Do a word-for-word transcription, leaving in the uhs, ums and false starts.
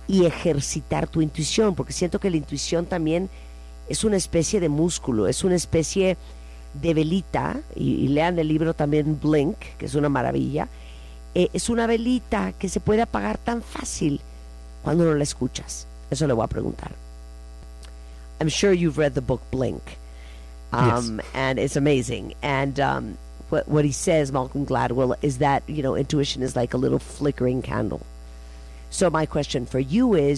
y ejercitar tu intuición, porque siento que la intuición también es una especie de músculo, es una especie de velita, y, y lean el libro también Blink, que es una maravilla. Eh, es una velita que se puede apagar tan fácil cuando no la escuchas. Eso le voy a preguntar. I'm sure you've read the book Blink, um, Yes. and it's amazing. And um, what, what he says, Malcolm Gladwell, is that, you know, intuition is like a little flickering candle. So my question for you is,